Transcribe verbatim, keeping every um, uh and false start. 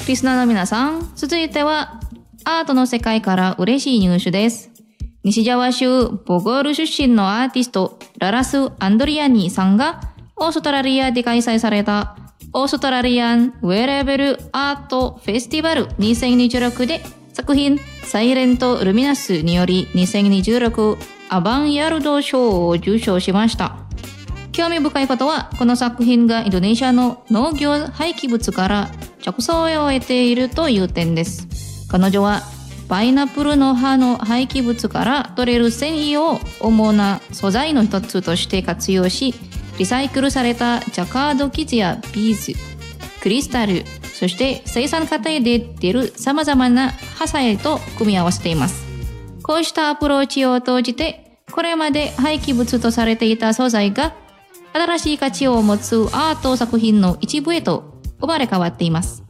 リスナーの皆さん、続いてはアートの世界から嬉しいニュースです。西ジャワ州ボゴール出身のアーティストララス・アンドリアニさんがオーストラリアで開催されたオーストラリアンウェレベルアートフェスティバルにせんにじゅうろくで作品サイレント・ルミナスによりにせんにじゅうろくアバンヤルド賞を受賞しました。興味深いことは、この作品がインドネシアの農業廃棄物から着想を得ているという点です。彼女はパイナップルの葉の廃棄物から取れる繊維を主な素材の一つとして活用し、リサイクルされたジャカード生地やビーズ、クリスタル、そして生産過程で出る様々な葉材と組み合わせています。こうしたアプローチを通じて、これまで廃棄物とされていた素材が新しい価値を持つアート作品の一部へと生まれ変わっています。